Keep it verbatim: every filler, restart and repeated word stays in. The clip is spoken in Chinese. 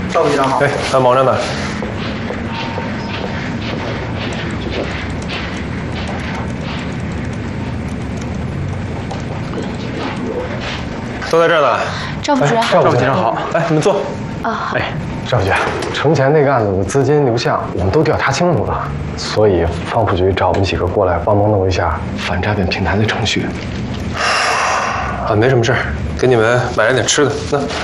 赵局长好。 哎，还忙着呢。都在这儿呢。 赵副局长， 赵副局长好。哎，你们坐。 啊。 哎， 赵副局，程前那个案子的资金流向我们都调查清楚了，所以方副局找我们几个过来帮忙弄一下反诈骗平台的程序。 啊，没什么事儿，给你们买了点吃的。那。